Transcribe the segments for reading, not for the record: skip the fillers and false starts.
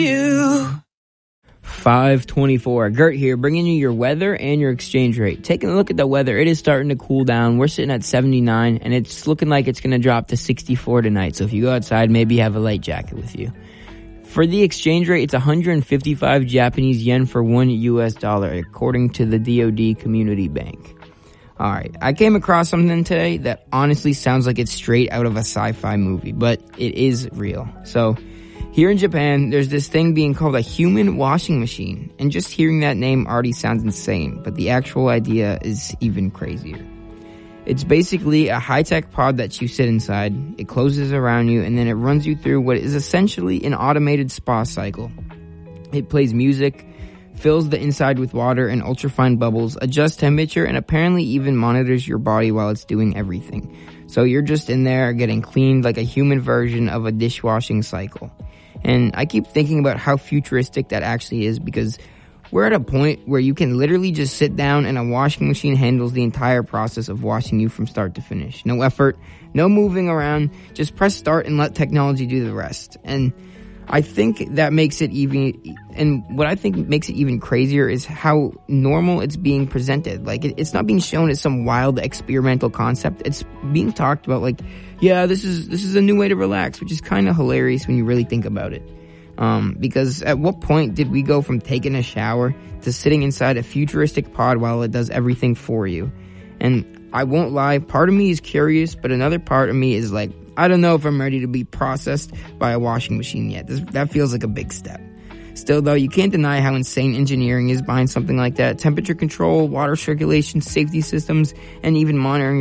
524. Gert here, bringing you your weather and your exchange rate. Taking a look at the weather, it is starting to cool down. We're sitting at 79, and it's looking like it's going to drop to 64 tonight. So if you go outside, maybe have a light jacket with you. For the exchange rate, it's 155 Japanese yen for $1 US, according to the DoD Community Bank. All right, I came across something today that honestly sounds like it's straight out of a sci-fi movie, but it is real. So here in Japan, there's this thing being called a human washing machine, and just hearing that name already sounds insane, but the actual idea is even crazier. It's basically a high-tech pod that you sit inside, it closes around you, and then it runs you through what is essentially an automated spa cycle. It plays music, fills the inside with water and ultrafine bubbles, adjusts temperature, and apparently even monitors your body while it's doing everything. So you're just in there getting cleaned like a human version of a dishwashing cycle. And I keep thinking about how futuristic that actually is, because we're at a point where you can literally just sit down and a washing machine handles the entire process of washing you from start to finish. No effort, no moving around, just press start and let technology do the rest. And I think that makes it what I think makes it even crazier is how normal it's being presented. Like, it's not being shown as some wild experimental concept. It's being talked about like, yeah, this is a new way to relax, which is kind of hilarious when you really think about it. Because at what point did we go from taking a shower to sitting inside a futuristic pod while it does everything for you? And I won't lie, part of me is curious, but another part of me is like, I don't know if I'm ready to be processed by a washing machine yet. That feels like a big step. Still, though, you can't deny how insane engineering is behind something like that. Temperature control, water circulation, safety systems, and even monitoring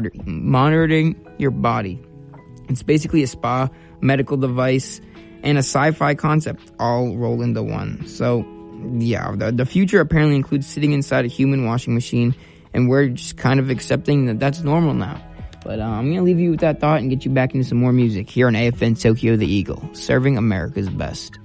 your body. It's basically a spa, medical device, and a sci-fi concept all rolled into one. So, yeah, the future apparently includes sitting inside a human washing machine, and we're just kind of accepting that that's normal now. But I'm going to leave you with that thought and get you back into some more music here on AFN Tokyo the Eagle, serving America's best.